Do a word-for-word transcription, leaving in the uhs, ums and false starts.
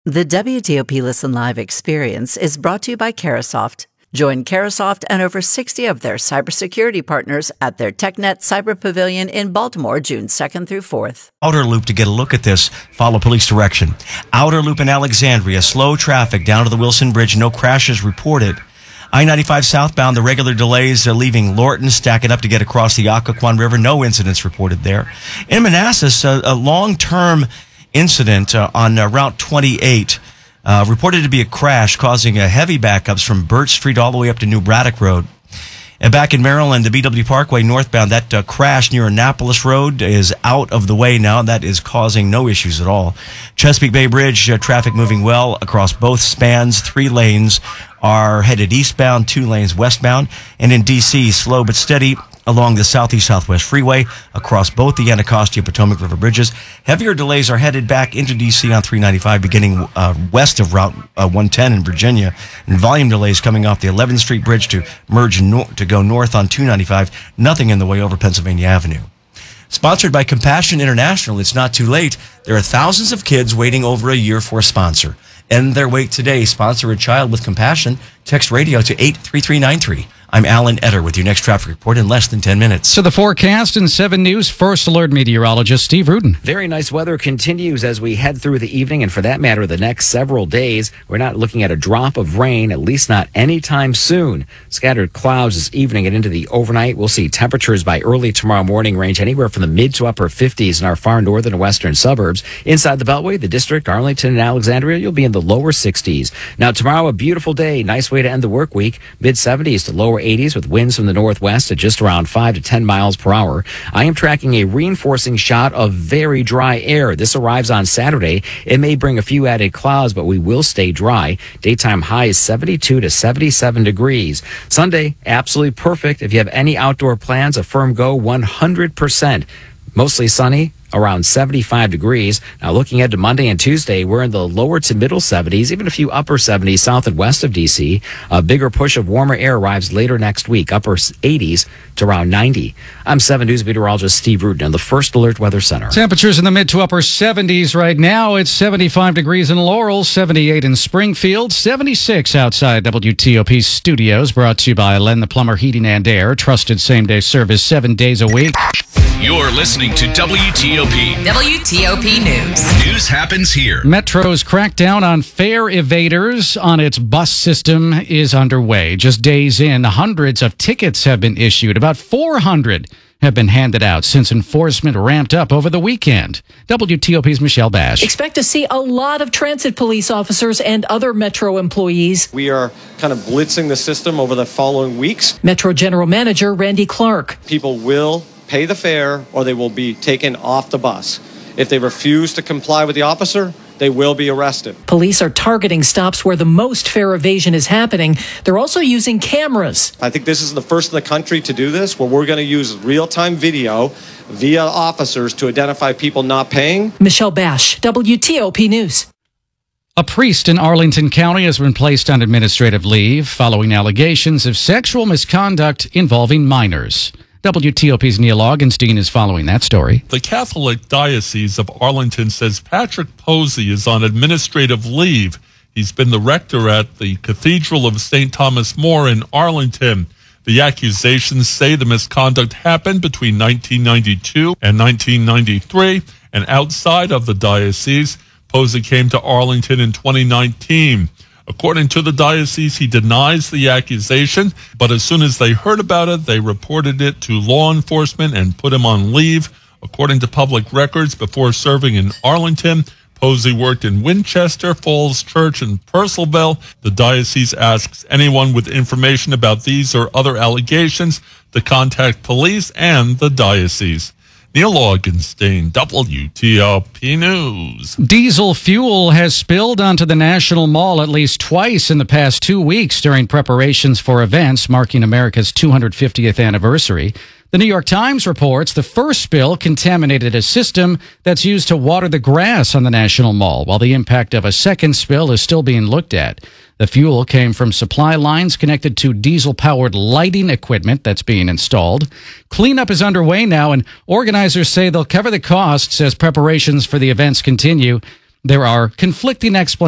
The W T O P Listen Live experience is brought to you by Carahsoft. Join Carahsoft and over sixty of their cybersecurity partners at their TechNet Cyber Pavilion in Baltimore, June second through fourth. Outer Loop to get a look at this. Follow police direction. Outer Loop in Alexandria. Slow traffic down to the Wilson Bridge. No crashes reported. I ninety-five southbound, the regular delays uh, leaving Lorton, stacking up to get across the Occoquan River. No incidents reported there. In Manassas, uh, a long-term incident uh, on uh, Route twenty-eight. Uh, reported to be a crash causing uh, heavy backups from Burt Street all the way up to New Braddock Road. And back in Maryland, the B W Parkway northbound, that uh, crash near Annapolis Road is out of the way now. That is causing no issues at all. Chesapeake Bay Bridge, uh, traffic moving well across both spans. Three lanes are headed eastbound, two lanes westbound. And in D C, slow but steady along the Southeast-Southwest Freeway across both the Anacostia Potomac River bridges. Heavier delays are headed back into D C on three ninety-five, beginning uh, west of Route uh, one ten in Virginia. And volume delays coming off the eleventh Street Bridge to merge nor- to go north on two ninety-five. Nothing in the way over Pennsylvania Avenue. Sponsored by Compassion International, it's not too late. There are thousands of kids waiting over a year for a sponsor. End their wait today. Sponsor a child with compassion. Text radio to eight three three nine three. I'm Alan Etter with your next traffic report in less than ten minutes. So the forecast in seven News, First Alert meteorologist Steve Rudin. Very nice weather continues as we head through the evening, and for that matter, the next several days. We're not looking at a drop of rain, at least not anytime soon. Scattered clouds this evening and into the overnight. We'll see temperatures by early tomorrow morning range anywhere from the mid to upper fifties in our far northern and western suburbs. Inside the Beltway, the district, Arlington, and Alexandria, you'll be in the lower sixties. Now, tomorrow, a beautiful day. Nice way to end the work week. mid seventies to lower eighties with winds from the northwest at just around five to ten miles per hour. I am tracking a reinforcing shot of very dry air. This arrives on Saturday. It may bring a few added clouds, but we will stay dry. Daytime high is seventy-two to seventy-seven degrees. Sunday, absolutely perfect. If you have any outdoor plans, a firm go one hundred percent. Mostly sunny, around seventy-five degrees. Now looking ahead to Monday and Tuesday, we're in the lower to middle seventies, even a few upper seventies south and west of D C. A bigger push of warmer air arrives later next week, upper eighties to around ninety. I'm seven News meteorologist Steve Rudin in the First Alert Weather Center. Temperatures in the mid to upper seventies right now. It's seventy-five degrees in Laurel, seventy-eight in Springfield, seventy-six outside W T O P studios. Brought to you by Len the Plumber Heating and Air. Trusted same-day service seven days a week. You're listening to W T O P. W T O P News. News happens here. Metro's crackdown on fare evaders on its bus system is underway. Just days in, hundreds of tickets have been issued. About four hundred have been handed out since enforcement ramped up over the weekend. W T O P's Michelle Bash. Expect to see a lot of transit police officers and other Metro employees. We are kind of blitzing the system over the following weeks. Metro General Manager Randy Clark. People will pay the fare or they will be taken off the bus. If they refuse to comply with the officer, they will be arrested. Police are targeting stops where the most fare evasion is happening. They're also using cameras. I think this is the first in the country to do this, where we're going to use real-time video via officers to identify people not paying. Michelle Bash, W T O P News. A priest in Arlington County has been placed on administrative leave following allegations of sexual misconduct involving minors. W T O P's Neil Augenstein is following that story. The Catholic Diocese of Arlington says Patrick Posey is on administrative leave. He's been the rector at the Cathedral of Saint Thomas More in Arlington. The accusations say the misconduct happened between nineteen ninety-two and nineteen ninety-three, and outside of the diocese, Posey came to Arlington in twenty nineteen. According to the diocese, he denies the accusation, but as soon as they heard about it, they reported it to law enforcement and put him on leave. According to public records, before serving in Arlington, Posey worked in Winchester, Falls Church, and Purcellville. The diocese asks anyone with information about these or other allegations to contact police and the diocese. Neil Augenstein, W T O P News. Diesel fuel has spilled onto the National Mall at least twice in the past two weeks during preparations for events marking America's two hundred fiftieth anniversary. The New York Times reports the first spill contaminated a system that's used to water the grass on the National Mall, while the impact of a second spill is still being looked at. The fuel came from supply lines connected to diesel-powered lighting equipment that's being installed. Cleanup is underway now, and organizers say they'll cover the costs as preparations for the events continue. There are conflicting explanations